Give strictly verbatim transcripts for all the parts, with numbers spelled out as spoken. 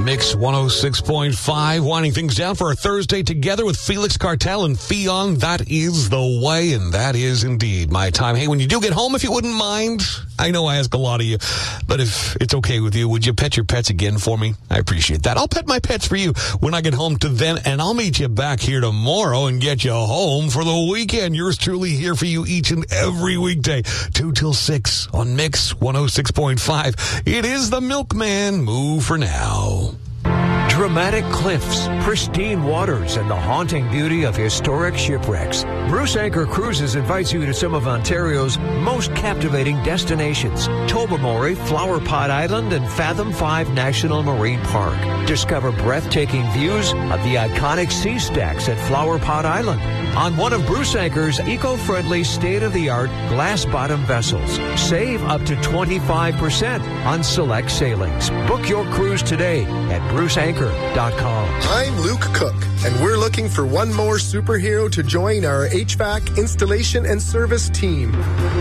Mix one oh six point five, winding things down for our Thursday together with Felix Cartel and Fionn. That is the way, and that is indeed my time. Hey, when you do get home, if you wouldn't mind, I know I ask a lot of you, but if it's okay with you, would you pet your pets again for me? I appreciate that. I'll pet my pets for you when I get home to them, and I'll meet you back here tomorrow and get you home for the weekend. Yours truly here for you each and every weekday, two till six on Mix one oh six point five. It is the Milkman. Move for now. Dramatic cliffs, pristine waters, and the haunting beauty of historic shipwrecks. Bruce Anchor Cruises invites you to some of Ontario's most captivating destinations. Tobermory, Flower Pot Island, and Fathom five National Marine Park. Discover breathtaking views of the iconic sea stacks at Flower Pot Island on one of Bruce Anchor's eco-friendly, state-of-the-art glass-bottom vessels. Save up to twenty-five percent on select sailings. Book your cruise today at bruce anchor dot com. I'm Luke Cook, and we're looking for one more superhero to join our H V A C installation and service team.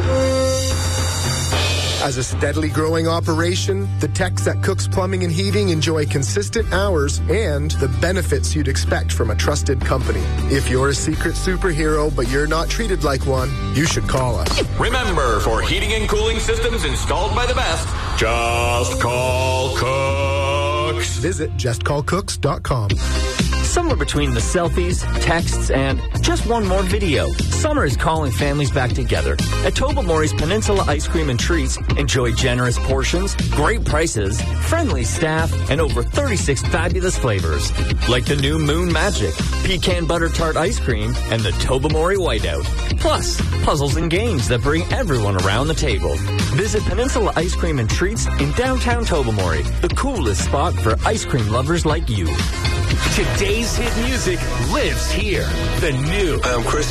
As a steadily growing operation, the techs at Cook's Plumbing and Heating enjoy consistent hours and the benefits you'd expect from a trusted company. If you're a secret superhero but you're not treated like one, you should call us. Remember, for heating and cooling systems installed by the best, just call Cooks. Visit just call cooks dot com. Somewhere between the selfies, texts, and just one more video, summer is calling families back together. At Tobermory's Peninsula Ice Cream and Treats, enjoy generous portions, great prices, friendly staff, and over thirty-six fabulous flavors. Like the new Moon Magic, Pecan Butter Tart Ice Cream, and the Tobermory Whiteout. Plus, puzzles and games that bring everyone around the table. Visit Peninsula Ice Cream and Treats in downtown Tobermory, the coolest spot for ice cream lovers like you. Today's hit music lives here. The new I'm Chris